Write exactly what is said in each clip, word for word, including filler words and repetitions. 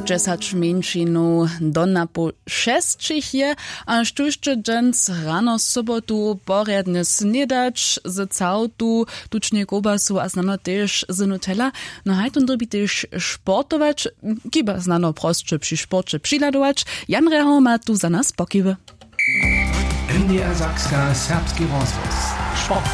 dziesięć menšinów donna po šestčich je, a štušče dżens rano sobotu porядne snedać z całtu, tucznie kobasu, a znano też z Nutella. No hajtun dobi też sportować, kiba znano prostsze przy sporcie przyladować. Jan Reho ma tu za nas pokiwy. M D R Sakska serbski rozhlas. Sport.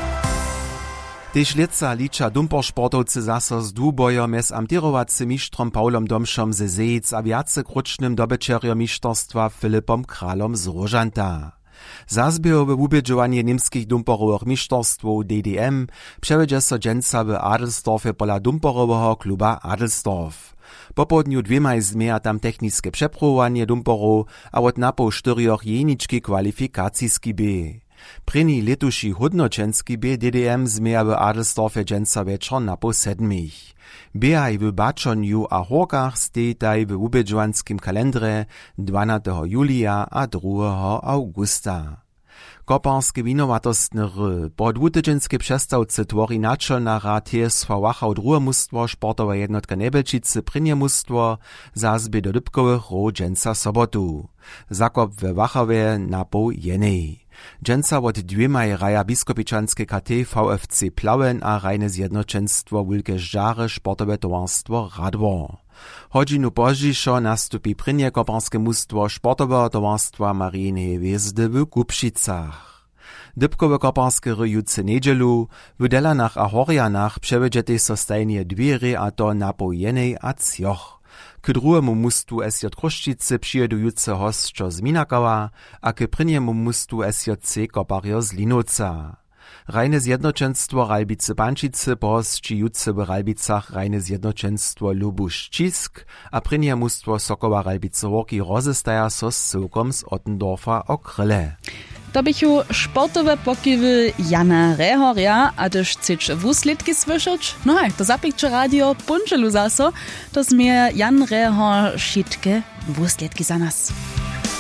Tež leca licza dumpersportowcy zaso z dwubojo mez amtirowacym mistrzom Paulom Domszom ze Zejc a wiacekrocznym dobyczerjom mistrzostwa Filipom Kralom z Rożanta. Zazbiehowe wubědžovanje niemskich dumperowych mistrzostwów D D M przewiedzie so dżęca w Adelsdorfie pola dumperowego kluba Adelsdorf. Po południu dwiema zmieja tam techniskie przeprowanie dumperów, a od napoł czterioch jeniczki kwalifikacijski B. Preni letuši hodnočenski B D D M zmieja w Adelsdorfie dżęca wieczor napoł sedmich. Behaj w Baczoniu a Horkach stejtaj w wubědžovanskim kalendrze dwunastego julia a drugiego augusta. Koparskie winowatostne ry. Po dwutydźenskie przestawce twori naczelna T S V Wachau drugie mustwo, sportowa jednotka Nebelčice prynje mustwo, zazbie do dybkowych ro dżęca sobotu. Zakop we Wachowie na pół jenej. Dżęca od dwiemaj raja biskopičanske K T V F C Plauen a rajne zjednoczenstwo Wulke Żary sportowe towarstwo Radwor. Hodzinu pozdźišo nastupi prynje koparskie mustwo sportowego towarstwa Mariineje Hwiezdy w Kupšicach. Dybkowe koparskie ryjuce niedzielu, w Delanach a Horjanach przewiedzie so stajnie dwiery a to na pół jenej a cjoch. K drugiemu mustwu S J Kruščice přijedujúce hostčo z Minakawa, a k prynjemu mustwu S J C Koparjo z Linovca. Rajne zjednoczenstwo Ralbice Pančice pohostčijúce w Ralbicach rajne zjednoczenstwo Lubuš Čisk, a prynje mustwo Sokoła Ralbice Horki rozestaja so z cyłkom z Ottendorfa o kryle. To bychu sportowe pokiwy Jana Rehorja, a też chcesz wuslitki słyszeć? No hej, to zapikcze radio punczelu zaso, to zmie Jan Rehor šitke wuslitki za nas.